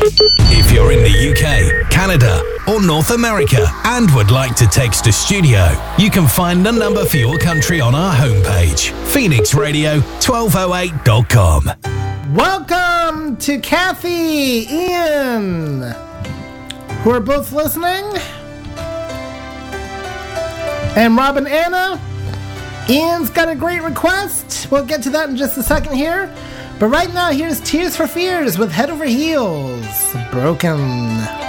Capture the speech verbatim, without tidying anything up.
If you're in the U K, Canada, or North America and would like to text a studio, you can find the number for your country on our homepage, phoenix radio twelve oh eight dot com. Welcome to Kathy, Ian, who are both listening, and Rob and Anna. Ian's got a great request. We'll get to that in just a second here. But right now, here's Tears for Fears with Head Over Heels. Broken.